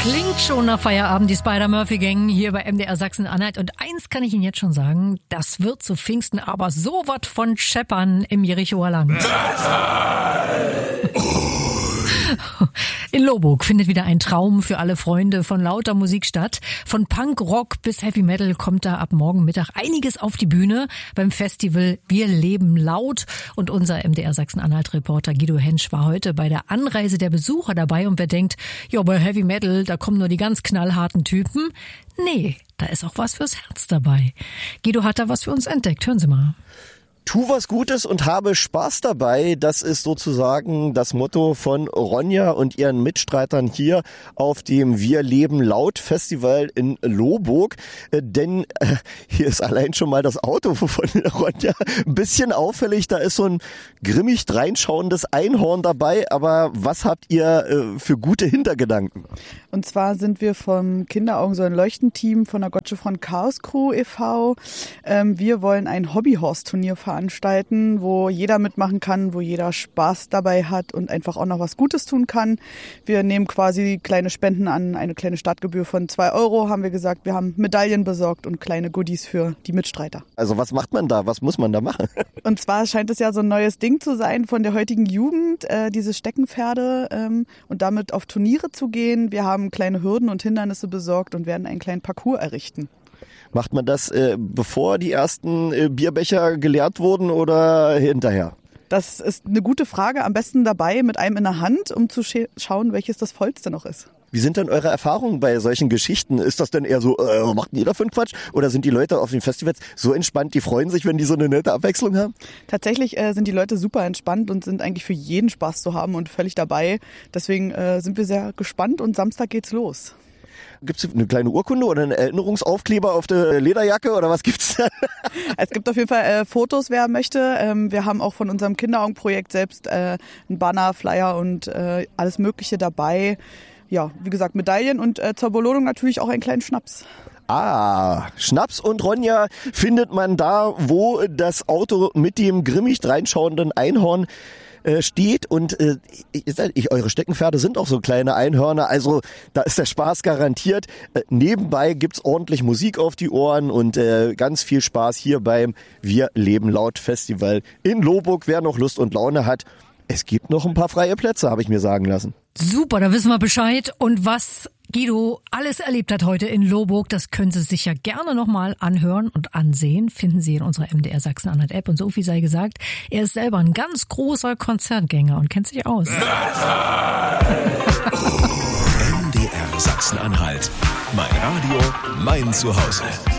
Klingt schon nach Feierabend, die Spider-Murphy-Gang hier bei MDR Sachsen-Anhalt. Und eins kann ich Ihnen jetzt schon sagen, das wird zu Pfingsten aber so was von scheppern im Jerichoer Land. In Lohburg findet wieder ein Traum für alle Freunde von lauter Musik statt. Von Punk, Rock bis Heavy Metal kommt da ab morgen Mittag einiges auf die Bühne beim Festival Wir leben laut. Und unser MDR Sachsen-Anhalt-Reporter Guido Hensch war heute bei der Anreise der Besucher dabei. Und wer denkt, ja, bei Heavy Metal, da kommen nur die ganz knallharten Typen. Nee, da ist auch was fürs Herz dabei. Guido hat da was für uns entdeckt. Hören Sie mal. Tu was Gutes und habe Spaß dabei. Das ist sozusagen das Motto von Ronja und ihren Mitstreitern hier auf dem Wir leben laut Festival in Lohburg. Denn hier ist allein schon mal das Auto von Ronja ein bisschen auffällig. Da ist so ein grimmig dreinschauendes Einhorn dabei. Aber was habt ihr für gute Hintergedanken? Und zwar sind wir vom Kinderaugen so ein Leuchtenteam von der Gottschalk Chaos Crew e.V. Wir wollen ein Hobbyhorse-Turnier veranstalten, wo jeder mitmachen kann, wo jeder Spaß dabei hat und einfach auch noch was Gutes tun kann. Wir nehmen quasi kleine Spenden an, eine kleine Startgebühr von 2 €, haben wir gesagt. Wir haben Medaillen besorgt und kleine Goodies für die Mitstreiter. Also was macht man da? Was muss man da machen? Und zwar scheint es ja so ein neues Ding zu sein von der heutigen Jugend, diese Steckenpferde und damit auf Turniere zu gehen. Wir haben kleine Hürden und Hindernisse besorgt und werden einen kleinen Parcours errichten. Macht man das, bevor die ersten Bierbecher geleert wurden oder hinterher? Das ist eine gute Frage. Am besten dabei mit einem in der Hand, um zu schauen, welches das vollste noch ist. Wie sind denn eure Erfahrungen bei solchen Geschichten? Ist das denn eher so, macht jeder für einen Quatsch? Oder sind die Leute auf den Festivals so entspannt, die freuen sich, wenn die so eine nette Abwechslung haben? Tatsächlich sind die Leute super entspannt und sind eigentlich für jeden Spaß zu haben und völlig dabei. Deswegen sind wir sehr gespannt und Samstag geht's los. Gibt's eine kleine Urkunde oder einen Erinnerungsaufkleber auf der Lederjacke oder was gibt's da? Es gibt auf jeden Fall Fotos, wer möchte. Wir haben auch von unserem Kinderaugenprojekt selbst einen Banner, Flyer und alles Mögliche dabei. Ja, wie gesagt, Medaillen und zur Belohnung natürlich auch einen kleinen Schnaps. Ah, Schnaps und Ronja findet man da, wo das Auto mit dem grimmig dreinschauenden Einhorn steht und eure Steckenpferde sind auch so kleine Einhörner, also da ist der Spaß garantiert. Nebenbei gibt's ordentlich Musik auf die Ohren und ganz viel Spaß hier beim Wir leben laut Festival in Lohburg. Wer noch Lust und Laune hat, es gibt noch ein paar freie Plätze, habe ich mir sagen lassen. Super, da wissen wir Bescheid. Und was Guido alles erlebt hat heute in Lohburg, das können Sie sich ja gerne nochmal anhören und ansehen. Finden Sie in unserer MDR Sachsen-Anhalt-App. Und so viel sei gesagt, er ist selber ein ganz großer Konzertgänger und kennt sich aus. MDR Sachsen-Anhalt. Mein Radio, mein Zuhause.